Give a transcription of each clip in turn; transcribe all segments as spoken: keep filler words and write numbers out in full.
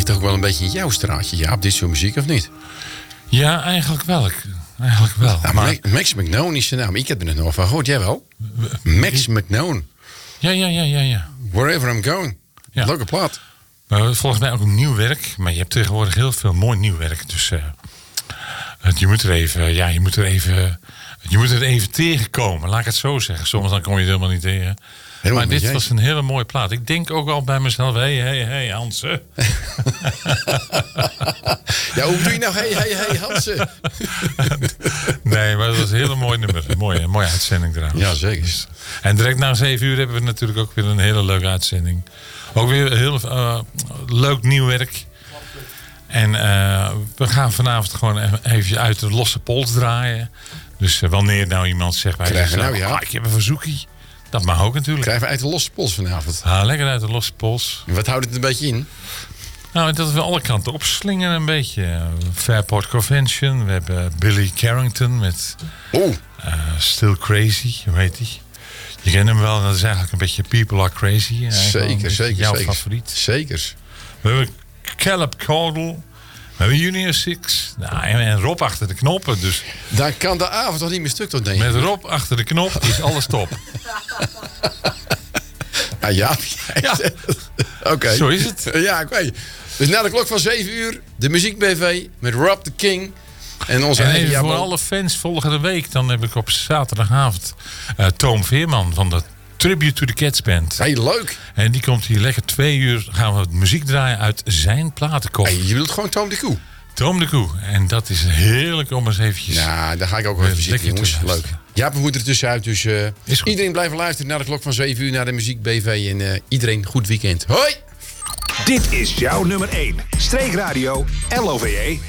ligt ook wel een beetje in jouw straatje, Jaap, dit soort muziek, of niet? Ja, eigenlijk wel. Eigenlijk wel. Ja, maar... Max McKnown is zijn naam. Ik heb er nog van gehoord, jij wel? Max McKnown. Ja, ja, ja, ja, ja. Wherever I'm going. Ja. Leuke plaat. Maar volgens mij ook nieuw werk. Maar je hebt tegenwoordig heel veel mooi nieuw werk. Dus uh, je moet er even, ja, je moet er even, je moet er even tegenkomen. Laat ik het zo zeggen. Soms dan kom je het helemaal niet tegen. Helemaal maar dit jij. was een hele mooie plaat. Ik denk ook al bij mezelf, hé, hé, hé, Hansen. Ja, hoe doe je nou, hé, hé, hé, Hansen? Nee, maar dat was een hele mooi nummer. Een mooie, een mooie uitzending trouwens. Ja, zeker. En direct na zeven uur hebben we natuurlijk ook weer een hele leuke uitzending. Ook weer heel uh, leuk nieuw werk. En uh, we gaan vanavond gewoon even uit de losse pols draaien. Dus uh, wanneer nou iemand zegt bij Krijgen nou, ja. Ah, ik heb een verzoekie. Dat mag ook natuurlijk. Krijgen we uit de losse pols vanavond. Ah, lekker uit de losse pols. En wat houdt het een beetje in? Nou, dat we alle kanten opslingen een beetje. Fairport Convention. We hebben Billy Carrington met oh. uh, Still Crazy. Hoe heet die? Je kent hem wel. Dat is eigenlijk een beetje People Are Crazy. Zeker, zeker. Jouw zeker. favoriet. Zeker. We hebben Caleb Caudle. We hebben Junior Six. Nou, en Rob achter de knoppen. Dus dan kan de avond toch niet meer stuk tot denk met Rob achter de knop is alles top. Ah, ja, ja. Oké. Okay. Zo is het. Ja, ik weet. Dus na de klok van zeven uur, de Muziek B V met Rob the King. En onze en eigen even voor Jabo. alle fans volgende week, dan heb ik op zaterdagavond uh, Toom Veerman van de Tribute to the Cats Band. Hey, leuk. En die komt hier lekker twee uur, gaan we muziek draaien uit zijn platenkoffer. Hey, je bedoelt gewoon Toom de Koe? Toom de Koe. En dat is heerlijk om eens eventjes... Ja, daar ga ik ook wel even zitten, jongens. Leuk. Ja, we moeten er tussenuit. Dus uh, iedereen blijven luisteren naar de klok van zeven uur naar de Muziek B V. En uh, iedereen goed weekend. Hoi! Dit is jouw nummer één. Streekradio L O V E.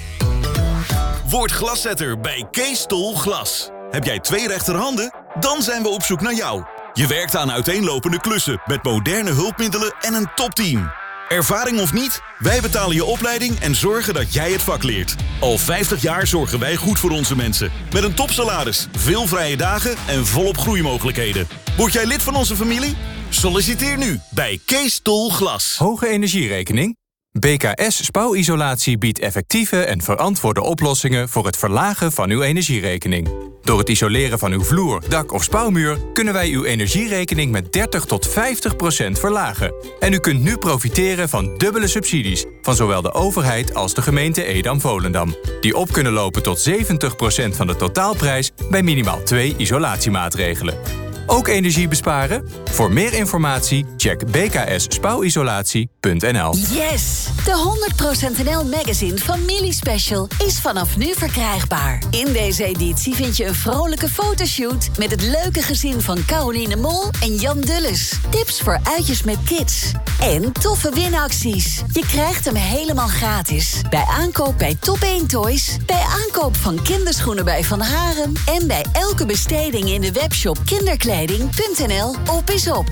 Word glaszetter bij Kees Tol Glas. Heb jij twee rechterhanden? Dan zijn we op zoek naar jou. Je werkt aan uiteenlopende klussen met moderne hulpmiddelen en een topteam. Ervaring of niet, wij betalen je opleiding en zorgen dat jij het vak leert. Al vijftig jaar zorgen wij goed voor onze mensen. Met een topsalaris, veel vrije dagen en volop groeimogelijkheden. Word jij lid van onze familie? Solliciteer nu bij Kees Tol Glas. Hoge energierekening? B K S Spouwisolatie biedt effectieve en verantwoorde oplossingen voor het verlagen van uw energierekening. Door het isoleren van uw vloer, dak of spouwmuur kunnen wij uw energierekening met dertig tot vijftig procent verlagen. En u kunt nu profiteren van dubbele subsidies van zowel de overheid als de gemeente Edam-Volendam, die op kunnen lopen tot zeventig procent van de totaalprijs bij minimaal twee isolatiemaatregelen. Ook energie besparen? Voor meer informatie check b k s spouwisolatie punt n l. Yes! De honderd procent N L Magazine Familie Special is vanaf nu verkrijgbaar. In deze editie vind je een vrolijke fotoshoot met het leuke gezin van Caroline Mol en Jan Dulles. Tips voor uitjes met kids. En toffe winacties. Je krijgt hem helemaal gratis. Bij aankoop bij Top één Toys, bij aankoop van kinderschoenen bij Van Haren en bij elke besteding in de webshop kinderkleding. Kleding.nl, op is op.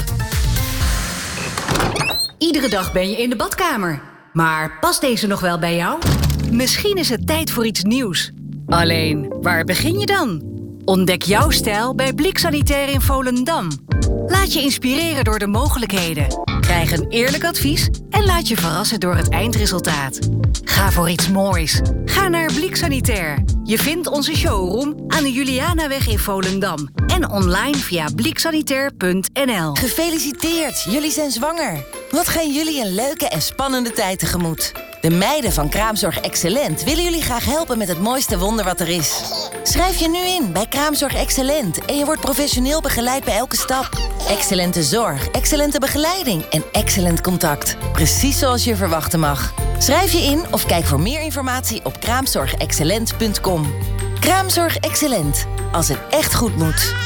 Iedere dag ben je in de badkamer. Maar past deze nog wel bij jou? Misschien is het tijd voor iets nieuws. Alleen, waar begin je dan? Ontdek jouw stijl bij Blik Sanitair in Volendam. Laat je inspireren door de mogelijkheden. Krijg een eerlijk advies en laat je verrassen door het eindresultaat. Ga voor iets moois. Ga naar Blik Sanitair. Je vindt onze showroom aan de Julianaweg in Volendam. En online via blik sanitair punt n l. Gefeliciteerd, jullie zijn zwanger. Wat gaan jullie een leuke en spannende tijd tegemoet. De meiden van Kraamzorg Excellent willen jullie graag helpen met het mooiste wonder wat er is. Schrijf je nu in bij Kraamzorg Excellent en je wordt professioneel begeleid bij elke stap. Excellente zorg, excellente begeleiding en excellent contact. Precies zoals je verwachten mag. Schrijf je in of kijk voor meer informatie op kraamzorg excellent punt com. Kraamzorg Excellent, als het echt goed moet.